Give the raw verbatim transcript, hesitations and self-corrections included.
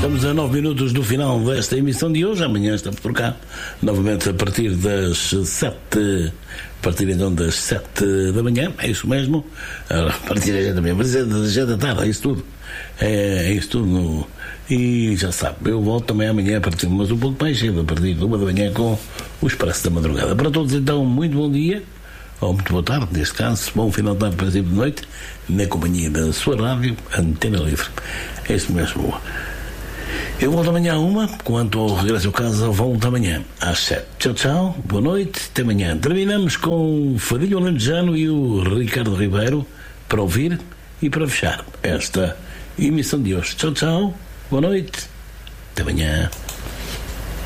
Estamos a nove minutos do final desta emissão de hoje. Amanhã estamos por cá, novamente a partir das sete, a partir então das sete da manhã, é isso mesmo, a partir das sete da manhã, mas é das sete da tarde, é isso tudo, é, é isso tudo, no, e já sabe, eu volto também amanhã a partir, mas um pouco mais cedo, a partir de uma da manhã com o Expresso da Madrugada. Para todos então, muito bom dia, ou muito boa tarde, neste caso, bom final de tarde, princípio de noite, na companhia da sua rádio, Antena Livre, é isso mesmo. Eu volto amanhã a uma, quanto ao regresso ao casa, volto amanhã às sete. Tchau, tchau, boa noite, até amanhã. Terminamos com o Fadilho Alentejano e o Ricardo Ribeiro para ouvir e para fechar esta emissão de hoje. Tchau, tchau, boa noite, até amanhã.